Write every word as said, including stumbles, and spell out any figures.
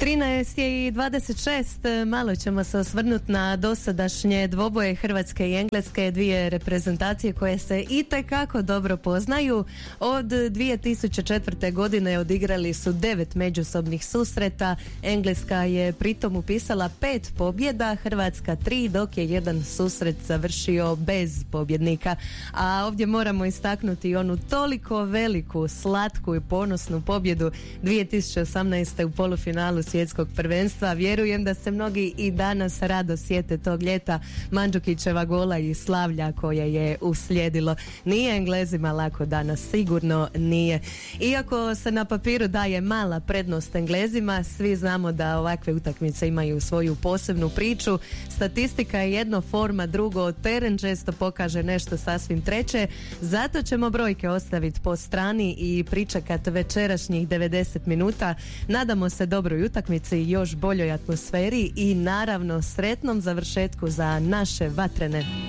trinaest je i dvadeset šest, malo ćemo se osvrnuti na dosadašnje dvoboje Hrvatske i Engleske, dvije reprezentacije koje se itekako dobro poznaju. Od dvije tisuće četvrte. godine odigrali su devet međusobnih susreta, Engleska je pritom upisala pet pobjeda, Hrvatska tri, dok je jedan susret završio bez pobjednika. A ovdje moramo istaknuti onu toliko veliku, slatku i ponosnu pobjedu dvije tisuće osamnaeste. u polufinalu svjetskog prvenstva. Vjerujem da se mnogi i danas rado sjete tog ljeta, Mandžukićeva gola i slavlja koje je uslijedilo. Nije Englezima lako danas, sigurno nije. Iako se na papiru daje mala prednost Englezima, svi znamo da ovakve utakmice imaju svoju posebnu priču. Statistika je jedno, forma drugo, teren često pokaže nešto sasvim treće. Zato ćemo brojke ostaviti po strani i pričekati večerašnjih devedeset minuta. Nadamo se dobroj utakmici, još boljoj atmosferi i naravno sretnom završetku za naše vatrene.